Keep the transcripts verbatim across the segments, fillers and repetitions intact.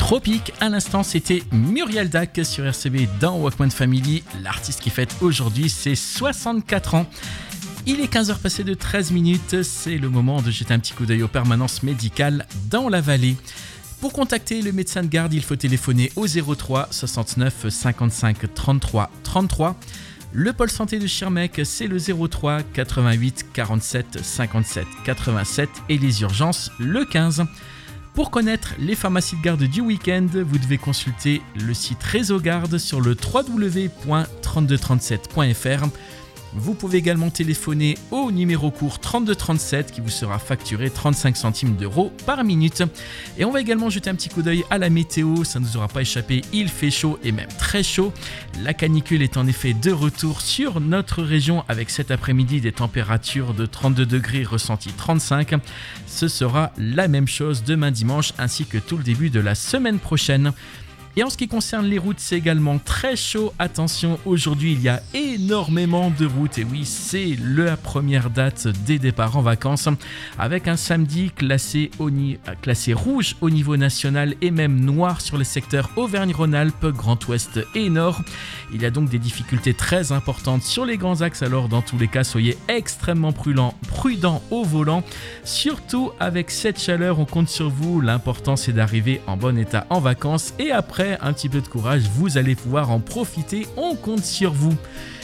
Tropique, à l'instant c'était Muriel Dac sur R C B dans Walkman Family. L'artiste qui fête aujourd'hui ses soixante-quatre ans. Il est quinze heures passées de treize minutes, c'est le moment de jeter un petit coup d'œil aux permanences médicales dans la vallée. Pour contacter le médecin de garde, il faut téléphoner au zéro trois soixante-neuf cinquante-cinq trente-trois trente-trois. Le pôle santé de Schirmeck, c'est le zéro trois quatre-vingt-huit quarante-sept cinquante-sept quatre-vingt-sept et les urgences le quinze. Pour connaître les pharmacies de garde du week-end, vous devez consulter le site Réseau Garde sur le w w w point trente-deux trente-sept point f r. Vous pouvez également téléphoner au numéro court trente-deux trente-sept qui vous sera facturé trente-cinq centimes d'euros par minute. Et on va également jeter un petit coup d'œil à la météo, ça ne nous aura pas échappé, il fait chaud et même très chaud. La canicule est en effet de retour sur notre région avec cet après-midi des températures de trente-deux degrés ressenties trente-cinq. Ce sera la même chose demain dimanche ainsi que tout le début de la semaine prochaine. Et en ce qui concerne les routes, c'est également très chaud. Attention, aujourd'hui, il y a énormément de routes. Et oui, c'est la première date des départs en vacances avec un samedi classé, au ni- classé rouge au niveau national et même noir sur les secteurs Auvergne-Rhône-Alpes, Grand Ouest et Nord. Il y a donc des difficultés très importantes sur les grands axes. Alors, dans tous les cas, soyez extrêmement prudents, prudents au volant. Surtout avec cette chaleur, on compte sur vous. L'important, c'est d'arriver en bon état en vacances. Et après, un petit peu de courage, vous allez pouvoir en profiter, on compte sur vous.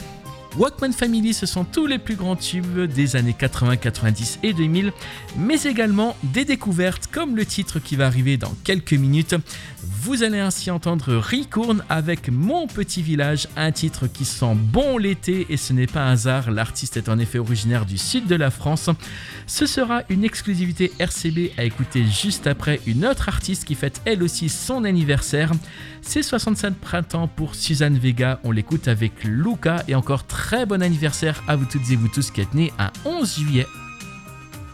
Walkman Family, ce sont tous les plus grands tubes des années quatre-vingts, quatre-vingt-dix et deux mille, mais également des découvertes comme le titre qui va arriver dans quelques minutes. Vous allez ainsi entendre Ricourne avec Mon Petit Village, un titre qui sent bon l'été et ce n'est pas un hasard, l'artiste est en effet originaire du sud de la France. Ce sera une exclusivité R C B à écouter juste après une autre artiste qui fête elle aussi son anniversaire. C'est soixante-sept printemps pour Suzanne Vega, on l'écoute avec Luca et encore très bon anniversaire à vous toutes et vous tous qui êtes nés un onze juillet.